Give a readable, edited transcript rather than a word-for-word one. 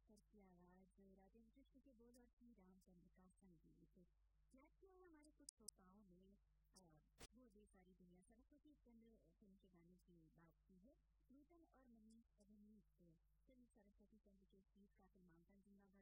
स्वर की आवाज, राजेंद्र कृष्ण के बोल और श्री रामचंद्र का संगीत। याद किया है हमारे कुछ श्रोताओं ने वो दे सारी दुनिया सरस्वती चंद्र फिल्म के गाने की बात की है। नूतन और मनीष अभिनीत फिल्म सरस्वती चंद्र के गीत का फिल्मांकन जिन्ना